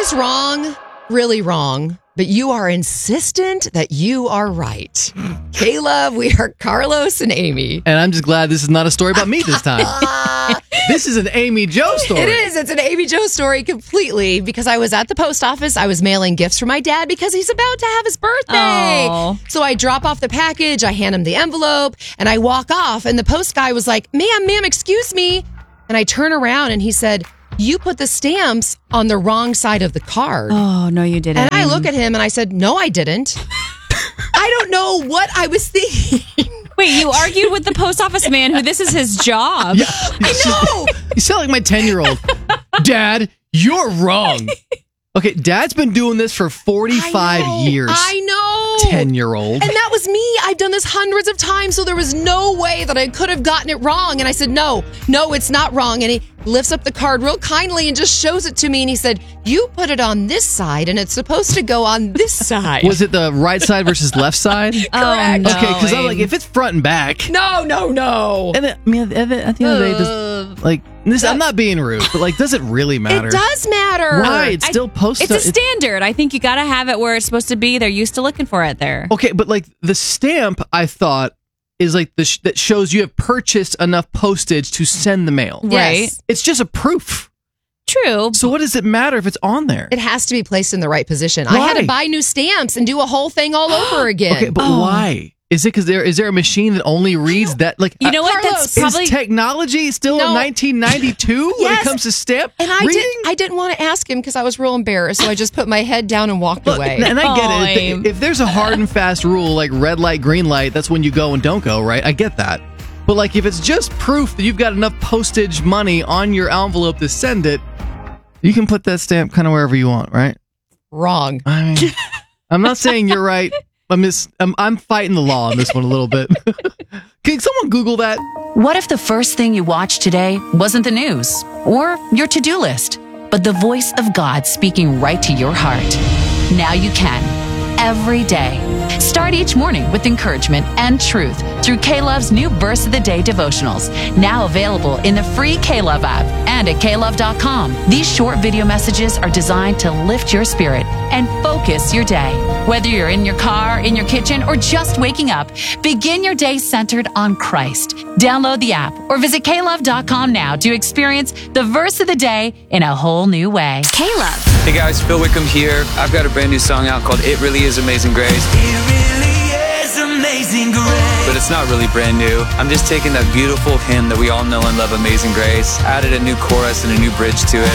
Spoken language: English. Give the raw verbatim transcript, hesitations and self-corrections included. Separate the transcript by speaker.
Speaker 1: was wrong, really wrong, but you are insistent that you are right. Caleb, we are Carlos and Amy.
Speaker 2: And I'm just glad this is not a story about me this time. This is an Amy Jo story.
Speaker 1: It is. It's an Amy Jo story completely because I was at the post office. I was mailing gifts for my dad because he's about to have his birthday.
Speaker 3: Oh.
Speaker 1: So I drop off the package, I hand him the envelope, and I walk off. And the post guy was like, ma'am, ma'am, excuse me. And I turn around and he said, you put the stamps on the wrong side of the card.
Speaker 3: Oh, no, you didn't.
Speaker 1: And I look at him and I said, no, I didn't. I don't know what I was thinking.
Speaker 3: Wait, you argued with the post office man who this is his job.
Speaker 2: Yeah.
Speaker 1: I know.
Speaker 2: You sound like my ten-year-old. Dad, you're wrong. Okay, Dad's been doing this for forty-five
Speaker 1: I know,
Speaker 2: years.
Speaker 1: I know.
Speaker 2: ten-year-old.
Speaker 1: And that was me. I've done this hundreds of times, so there was no way that I could have gotten it wrong. And I said, no, no, it's not wrong. And he lifts up the card real kindly and just shows it to me. And he said, you put it on this side, and it's supposed to go on this side.
Speaker 2: Was it the right side versus left side?
Speaker 1: Correct.
Speaker 3: Oh, no.
Speaker 2: Okay, because I'm like, if it's front and back.
Speaker 1: No, no, no.
Speaker 2: And then, I mean, at the, at the end of the day, does, like, this, I'm not being rude, but like, does it really matter?
Speaker 1: It does matter.
Speaker 2: Why? It's
Speaker 3: I-
Speaker 2: still posted.
Speaker 3: It's a standard. I think you got to have it where it's supposed to be. They're used to looking for it there.
Speaker 2: Okay, but like the stamp, I thought is like the sh- that shows you have purchased enough postage to send the mail.
Speaker 3: Right.
Speaker 1: Yes.
Speaker 2: It's just a proof.
Speaker 3: True.
Speaker 2: So what does it matter if it's on there?
Speaker 1: It has to be placed in the right position. I had
Speaker 2: Why?
Speaker 1: to buy new stamps and do a whole thing all over again.
Speaker 2: Okay, but
Speaker 3: Oh.
Speaker 2: why? Is it because there is there a machine that only reads that? Like,
Speaker 3: You know what?
Speaker 1: Carlos,
Speaker 3: That's probably...
Speaker 2: is technology still
Speaker 1: No.
Speaker 2: in nineteen ninety-two when it
Speaker 1: Yes.
Speaker 2: comes to stamp
Speaker 1: And I
Speaker 2: reading?
Speaker 1: didn't. I didn't want to ask him because I was real embarrassed. So I just put my head down and walked
Speaker 2: Look,
Speaker 1: away.
Speaker 2: and I get
Speaker 3: Oh,
Speaker 2: it.
Speaker 3: Aim.
Speaker 2: If, if there's a hard and fast rule like red light, green light, that's when you go and don't go, right? I get that. But like, if it's just proof that you've got enough postage money on your envelope to send it, you can put that stamp kind of wherever you want, right?
Speaker 1: Wrong.
Speaker 2: I mean, I'm not saying you're right. I'm just, I'm, I'm fighting the law on this one a little bit. Can someone Google that?
Speaker 4: What if the first thing you watched today wasn't the news or your to-do list, but the voice of God speaking right to your heart? Now you can, every day. Start each morning with encouragement and truth through K-Love's new Verse of the Day devotionals, now available in the free K-Love app and at K love dot com. These short video messages are designed to lift your spirit and focus your day. Whether you're in your car, in your kitchen, or just waking up, begin your day centered on Christ. Download the app or visit K love dot com now to experience the Verse of the Day in a whole new way.
Speaker 5: K-Love.
Speaker 6: Hey guys, Phil Wickham here. I've got a brand new song out called It Really Is Amazing Grace.
Speaker 7: It really is amazing grace.
Speaker 6: But it's not really brand new. I'm just taking that beautiful hymn that we all know and love, Amazing Grace, added a new chorus and a new bridge to it.